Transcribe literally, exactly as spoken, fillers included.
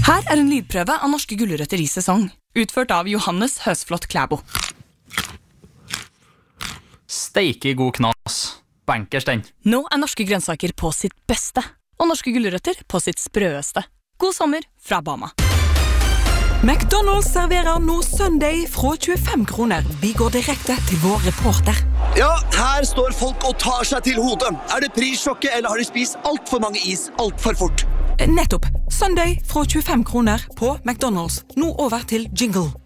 Her er en lydprøve av norske gulrøtter i sesong, utført av Johannes Høsflot Klæbo. Steike god knas. Bankers den. Nå er norske grønnsaker på sitt beste, og norske gulrøtter på sitt sprøeste. God sommer fra Bama. McDonald's serverer nå Sunday fra tjuefem kroner. Vi går direkte til vår reporter. Ja, her står folk og tar seg til hodet. Er det prissjokket, eller har de spist alt for mange is alt for fort? Nettopp. Sunday fra tjuefem kroner på McDonald's. Nå over til jingle.